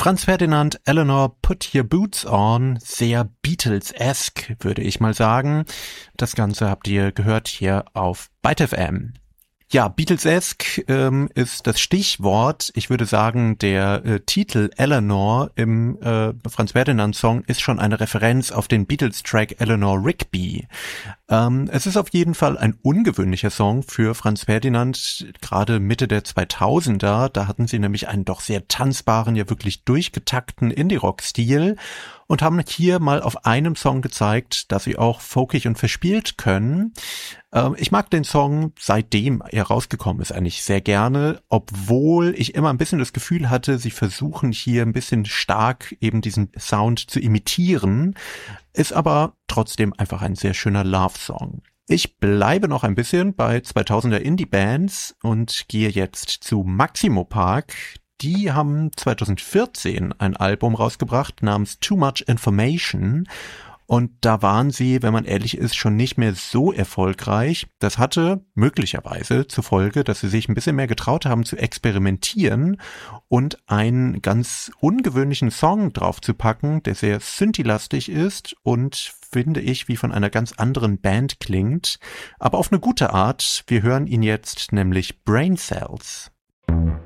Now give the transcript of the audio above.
Franz Ferdinand, Eleanor, Put Your Boots On, sehr Beatles-esque, würde ich mal sagen. Das Ganze habt ihr gehört hier auf Byte FM. Ja, Beatles-esque ist das Stichwort. Ich würde sagen, der Titel Eleanor im Franz Ferdinand-Song ist schon eine Referenz auf den Beatles-Track Eleanor Rigby. Es ist auf jeden Fall ein ungewöhnlicher Song für Franz Ferdinand, gerade Mitte der 2000er. Da hatten sie nämlich einen doch sehr tanzbaren, ja wirklich durchgetakten Indie-Rock-Stil und haben hier mal auf einem Song gezeigt, dass sie auch folkig und verspielt können. Ich mag den Song, seitdem er rausgekommen ist, eigentlich sehr gerne, obwohl ich immer ein bisschen das Gefühl hatte, sie versuchen hier ein bisschen stark eben diesen Sound zu imitieren, ist aber trotzdem einfach ein sehr schöner Love-Song. Ich bleibe noch ein bisschen bei 2000er Indie-Bands und gehe jetzt zu Maximo Park. Die haben 2014 ein Album rausgebracht namens Too Much Information. Und da waren sie, wenn man ehrlich ist, schon nicht mehr so erfolgreich. Das hatte möglicherweise zur Folge, dass sie sich ein bisschen mehr getraut haben zu experimentieren und einen ganz ungewöhnlichen Song draufzupacken, der sehr synthi-lastig ist und, finde ich, wie von einer ganz anderen Band klingt. Aber auf eine gute Art. Wir hören ihn jetzt, nämlich Brain Cells.